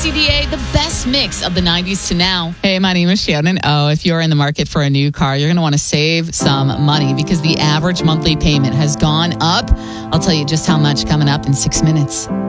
KCDA, the best mix of the 90s to now. Hey, my name is Shannon. Oh, if you're in the market for a new car, you're going to want to save some money because the average monthly payment has gone up. I'll tell you just how much coming up in 6 minutes.